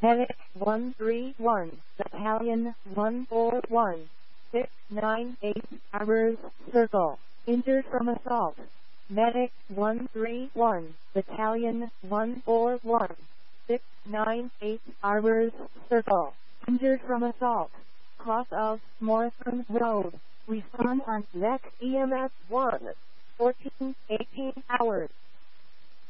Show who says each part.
Speaker 1: Medic 131, Battalion 141, 698, Hours, Circle. Injured from assault. Medic 131, Battalion 141, 698, Hours, Circle. Injured from assault. Cross of Morrison Road. Respond on next EMS 1, 1418 hours.